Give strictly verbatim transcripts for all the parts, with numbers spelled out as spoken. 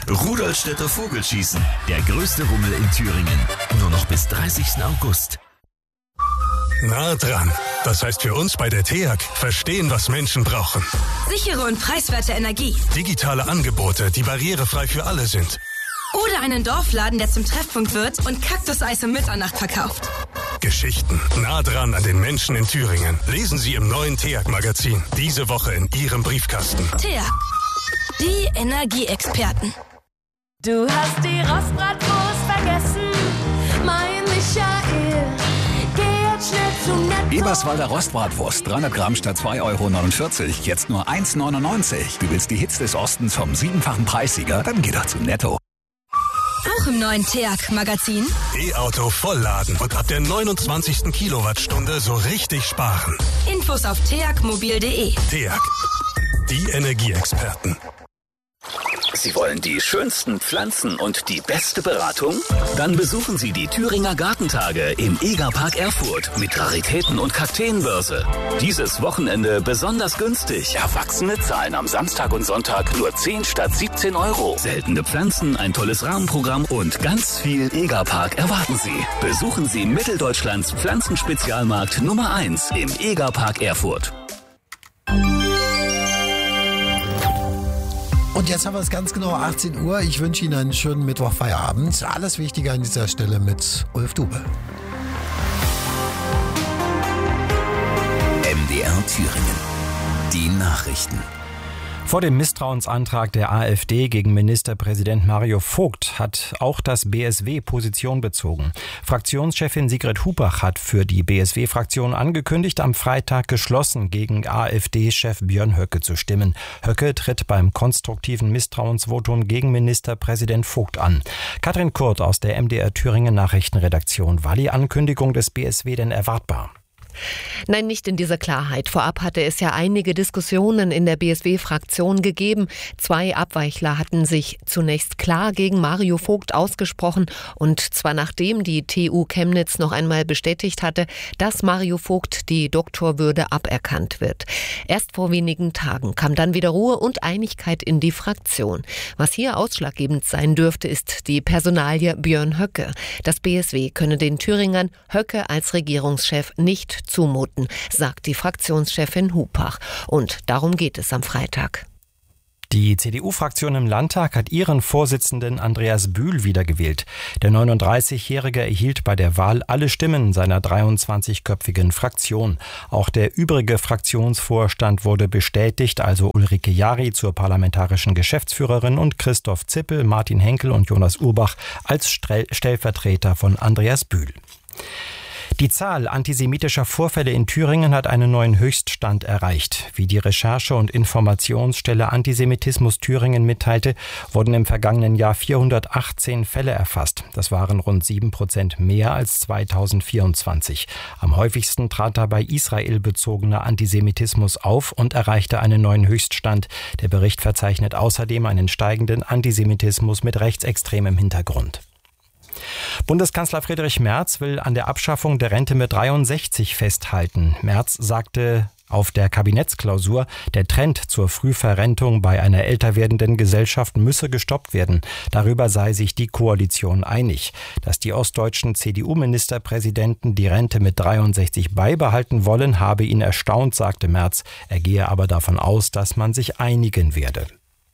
Rudolstädter Vogelschießen, der größte Rummel in Thüringen. Nur noch bis dreißigsten August. Nah dran. Das heißt für uns bei der T E A G, verstehen, was Menschen brauchen. Sichere und preiswerte Energie. Digitale Angebote, die barrierefrei für alle sind. Oder einen Dorfladen, der zum Treffpunkt wird und Kaktuseis um Mitternacht verkauft. Geschichten nah dran an den Menschen in Thüringen. Lesen Sie im neuen T E A G-Magazin. Diese Woche in Ihrem Briefkasten. T E A G. Die Energieexperten. Du hast die Rostbratwurst vergessen, mein Michael. Geh jetzt schnell zu Netto. Eberswalder Rostbratwurst, dreihundert Gramm statt zwei Euro neunundvierzig, jetzt nur eins neunundneunzig. Du willst die Hits des Ostens vom siebenfachen Preissieger? Dann geh doch zu Netto. Auch im neuen T E A G-Magazin. E-Auto vollladen und ab der neunundzwanzigsten Kilowattstunde so richtig sparen. Infos auf teagmobil punkt de. T E A G, die Energieexperten. Sie wollen die schönsten Pflanzen und die beste Beratung? Dann besuchen Sie die Thüringer Gartentage im Egerpark Erfurt mit Raritäten und Kakteenbörse. Dieses Wochenende besonders günstig. Erwachsene zahlen am Samstag und Sonntag nur zehn statt siebzehn Euro. Seltene Pflanzen, ein tolles Rahmenprogramm und ganz viel Egerpark erwarten Sie. Besuchen Sie Mitteldeutschlands Pflanzenspezialmarkt Nummer eins im Egerpark Erfurt. Und jetzt haben wir es ganz genau achtzehn Uhr. Ich wünsche Ihnen einen schönen Mittwochfeierabend. Alles Wichtige an dieser Stelle mit Ulf Dube. M D R Thüringen. Die Nachrichten. Vor dem Misstrauensantrag der AfD gegen Ministerpräsident Mario Vogt hat auch das B S W Position bezogen. Fraktionschefin Sigrid Hupach hat für die B S W-Fraktion angekündigt, am Freitag geschlossen gegen AfD-Chef Björn Höcke zu stimmen. Höcke tritt beim konstruktiven Misstrauensvotum gegen Ministerpräsident Vogt an. Katrin Kurt aus der M D R Thüringen Nachrichtenredaktion. War die Ankündigung des B S W denn erwartbar? Nein, nicht in dieser Klarheit. Vorab hatte es ja einige Diskussionen in der B S W-Fraktion gegeben. Zwei Abweichler hatten sich zunächst klar gegen Mario Vogt ausgesprochen, und zwar nachdem die T U Chemnitz noch einmal bestätigt hatte, dass Mario Vogt die Doktorwürde aberkannt wird. Erst vor wenigen Tagen kam dann wieder Ruhe und Einigkeit in die Fraktion. Was hier ausschlaggebend sein dürfte, ist die Personalie Björn Höcke. Das B S W könne den Thüringern Höcke als Regierungschef nicht zumuten, sagt die Fraktionschefin Hupach. Und darum geht es am Freitag. Die C D U-Fraktion im Landtag hat ihren Vorsitzenden Andreas Bühl wiedergewählt. Der neununddreißigjährige erhielt bei der Wahl alle Stimmen seiner dreiundzwanzigköpfigen Fraktion. Auch der übrige Fraktionsvorstand wurde bestätigt, also Ulrike Jari zur parlamentarischen Geschäftsführerin und Christoph Zippel, Martin Henkel und Jonas Urbach als Stellvertreter von Andreas Bühl. Die Zahl antisemitischer Vorfälle in Thüringen hat einen neuen Höchststand erreicht. Wie die Recherche- und Informationsstelle Antisemitismus Thüringen mitteilte, wurden im vergangenen Jahr vierhundertachtzehn Fälle erfasst. Das waren rund sieben Prozent mehr als zweitausendvierundzwanzig. Am häufigsten trat dabei israelbezogener Antisemitismus auf und erreichte einen neuen Höchststand. Der Bericht verzeichnet außerdem einen steigenden Antisemitismus mit rechtsextremem Hintergrund. Bundeskanzler Friedrich Merz will an der Abschaffung der Rente mit dreiundsechzig festhalten. Merz sagte auf der Kabinettsklausur, der Trend zur Frühverrentung bei einer älter werdenden Gesellschaft müsse gestoppt werden. Darüber sei sich die Koalition einig. Dass die ostdeutschen C D U-Ministerpräsidenten die Rente mit dreiundsechzig beibehalten wollen, habe ihn erstaunt, sagte Merz. Er gehe aber davon aus, dass man sich einigen werde.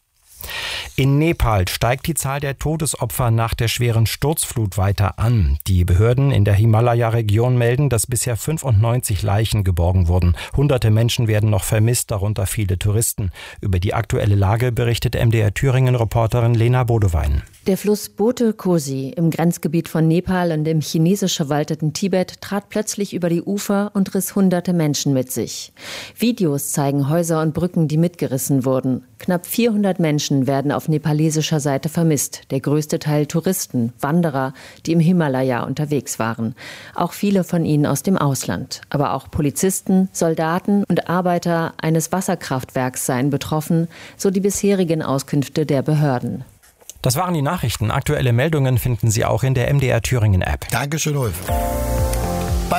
In Nepal steigt die Zahl der Todesopfer nach der schweren Sturzflut weiter an. Die Behörden in der Himalaya-Region melden, dass bisher fünfundneunzig Leichen geborgen wurden. Hunderte Menschen werden noch vermisst, darunter viele Touristen. Über die aktuelle Lage berichtet M D R Thüringen-Reporterin Lena Bodewein. Der Fluss Bote Kosi im Grenzgebiet von Nepal und im chinesisch verwalteten Tibet trat plötzlich über die Ufer und riss hunderte Menschen mit sich. Videos zeigen Häuser und Brücken, die mitgerissen wurden. Knapp vierhundert Menschen werden auf nepalesischer Seite vermisst. Der größte Teil Touristen, Wanderer, die im Himalaya unterwegs waren. Auch viele von ihnen aus dem Ausland. Aber auch Polizisten, Soldaten und Arbeiter eines Wasserkraftwerks seien betroffen, so die bisherigen Auskünfte der Behörden. Das waren die Nachrichten. Aktuelle Meldungen finden Sie auch in der M D R Thüringen App. Dankeschön, Ulf. Bei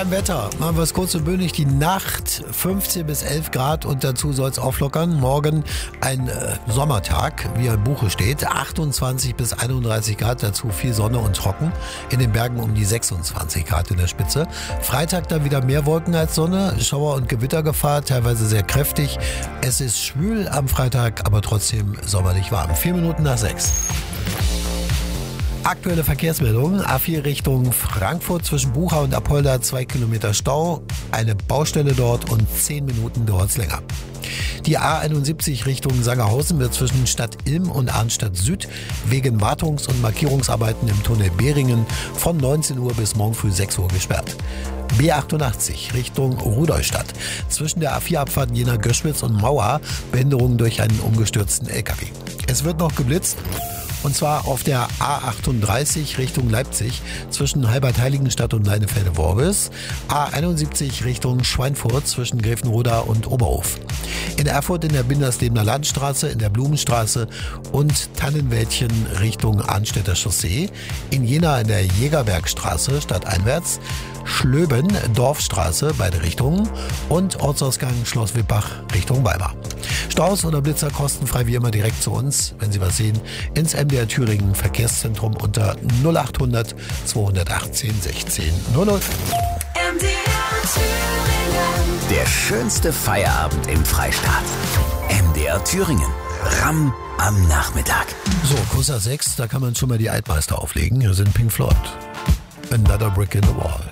Beim Wetter machen wir es kurz und bündig. Die Nacht fünfzehn bis elf Grad und dazu soll es auflockern. Morgen ein äh, Sommertag, wie er im Buche steht. achtundzwanzig bis einunddreißig Grad, dazu viel Sonne und trocken. In den Bergen um die sechsundzwanzig Grad in der Spitze. Freitag dann wieder mehr Wolken als Sonne. Schauer- und Gewittergefahr, teilweise sehr kräftig. Es ist schwül am Freitag, aber trotzdem sommerlich warm. Vier Minuten nach sechs. Aktuelle Verkehrsmeldung. A vier Richtung Frankfurt zwischen Bucha und Apolda zwei Kilometer Stau. Eine Baustelle dort und zehn Minuten dauert es länger. Die A einundsiebzig Richtung Sangerhausen wird zwischen Stadt Ilm und Arnstadt Süd wegen Wartungs- und Markierungsarbeiten im Tunnel Behringen von neunzehn Uhr bis morgen früh sechs Uhr gesperrt. B achtundachtzig Richtung Rudolstadt. Zwischen der A vier Abfahrt Jena-Göschwitz und Mauer Behinderung durch einen umgestürzten L K W. Es wird noch geblitzt. Und zwar auf der A achtunddreißig Richtung Leipzig zwischen Halbert-Heiligenstadt und Leinefelde-Worbis. A einundsiebzig Richtung Schweinfurt zwischen Gräfenroda und Oberhof. In Erfurt in der Binderslebener Landstraße, in der Blumenstraße und Tannenwäldchen Richtung Arnstädter Chaussee. In Jena in der Jägerbergstraße stadteinwärts. Schlöben, Dorfstraße, beide Richtungen. Und Ortsausgang Schloss Wippach Richtung Weimar. Staus oder Blitzer kostenfrei wie immer direkt zu uns, wenn Sie was sehen, ins M D R Thüringen Verkehrszentrum unter null achthundert zweihundertachtzehn sechzehn null null. M D R Thüringen. Der schönste Feierabend im Freistaat. M D R Thüringen. Ram am Nachmittag. So, Kuss sechs, da kann man schon mal die Altmeister auflegen. Hier sind Pink Floyd. Another Brick in the Wall.